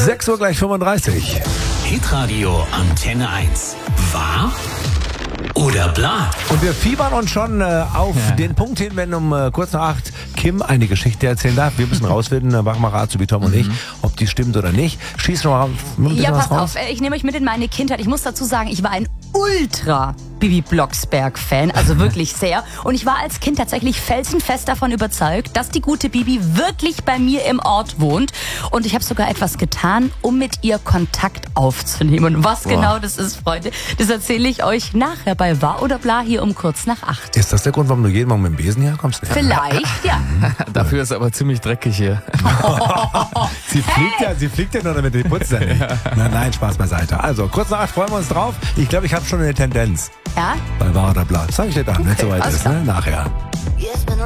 6 Uhr gleich 35. Hitradio Antenne 1. Wahr oder bla? Und wir fiebern uns schon auf den Punkt hin, wenn um kurz nach 8 Kim eine Geschichte erzählen darf. Wir müssen rausfinden, Wachmacher Azubi Tom und ich, ob die stimmt oder nicht. Schieß noch mal ein bisschen Ja, was pass raus. auf, ich nehme euch mit in meine Kindheit. Ich muss dazu sagen, ich war ein ultra Bibi Blocksberg-Fan, also wirklich sehr. Und ich war als Kind tatsächlich felsenfest davon überzeugt, dass die gute Bibi wirklich bei mir im Ort wohnt. Und ich habe sogar etwas getan, um mit ihr Kontakt aufzunehmen. Und was genau das ist, Freunde, das erzähle ich euch nachher bei Wahr oder Bla hier um kurz nach 8. Ist das der Grund, warum du jeden Morgen mit dem Besen herkommst? Vielleicht, ja. Dafür ist aber ziemlich dreckig hier. Sie fliegt ja nur, damit die putzt ja nicht. Nein, Spaß beiseite. Also, kurz nach 8 freuen wir uns drauf. Ich glaube, ich habe schon eine Tendenz Ja? bei Wahr oder Bla. Das sage ich dir dann, wenn es soweit alles ist, klar. ne? Nachher.